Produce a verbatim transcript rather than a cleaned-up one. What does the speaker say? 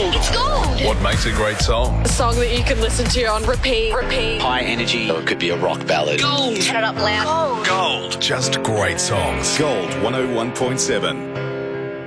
Gold. It's gold. What makes a great song? A song that you can listen to on repeat, repeat. High energy. Or it could be a rock ballad. Gold. Turn it up loud. Gold. Gold. Just great songs. Gold one oh one point seven.